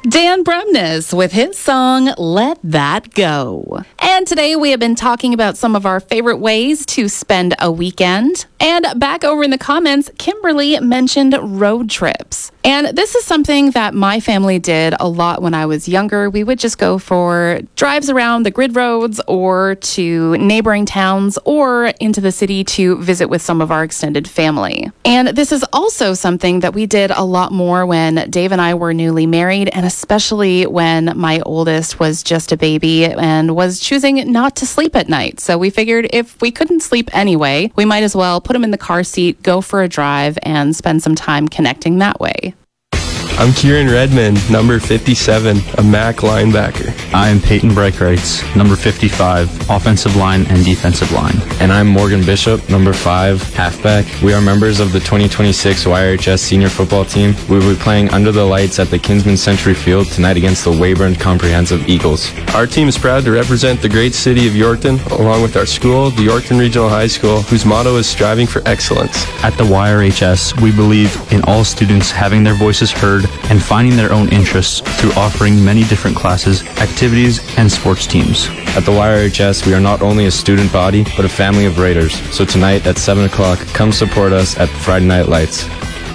Dan Bremnes with his song, Let That Go. And today we have been talking about some of our favorite ways to spend a weekend. And back over in the comments, Kimberly mentioned road trips. And this is something that my family did a lot when I was younger. We would just go for drives around the grid roads or to neighboring towns or into the city to visit with some of our extended family. And this is also something that we did a lot more when Dave and I were newly married, and especially when my oldest was just a baby and was choosing not to sleep at night. So we figured if we couldn't sleep anyway, we might as well put him in the car seat, go for a drive, and spend some time connecting that way. I'm Kieran Redmond, number 57, a MAC linebacker. I am Peyton Breitkreitz, number 55, offensive line and defensive line. And I'm Morgan Bishop, number 5, halfback. We are members of the 2026 YRHS senior football team. We will be playing under the lights at the Kinsman Century Field tonight against the Weyburn Comprehensive Eagles. Our team is proud to represent the great city of Yorkton, along with our school, the Yorkton Regional High School, whose motto is striving for excellence. At the YRHS, we believe in all students having their voices heard and finding their own interests through offering many different classes, activities, and sports teams. At the YRHS, we are not only a student body, but a family of Raiders. So tonight at 7 o'clock, come support us at the Friday Night Lights.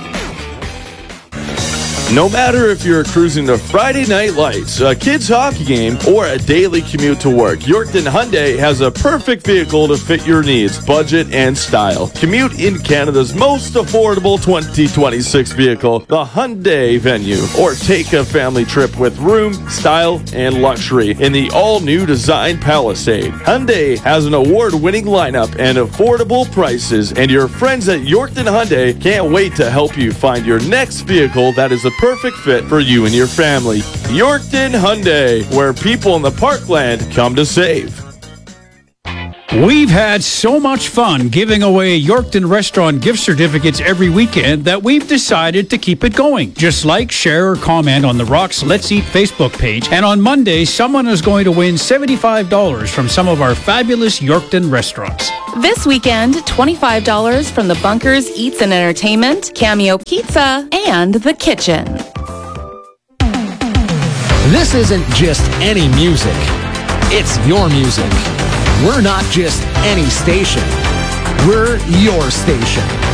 No matter if you're cruising to Friday Night Lights, a kids' hockey game, or a daily commute to work, Yorkton Hyundai has a perfect vehicle to fit your needs, budget, and style. Commute in Canada's most affordable 2026 vehicle, the Hyundai Venue, or take a family trip with room, style, and luxury in the all-new design Palisade. Hyundai has an award-winning lineup and affordable prices, and your friends at Yorkton Hyundai can't wait to help you find your next vehicle that is a perfect fit for you and your family. Yorkton Hyundai, where people in the Parkland come to save. We've had so much fun giving away Yorkton Restaurant gift certificates every weekend that we've decided to keep it going. Just like, share, or comment on the Rocks Let's Eat Facebook page. And on Monday, someone is going to win $75 from some of our fabulous Yorkton restaurants. This weekend, $25 from the Bunkers Eats and Entertainment, Cameo Pizza, and The Kitchen. This isn't just any music. It's your music. We're not just any station. We're your station.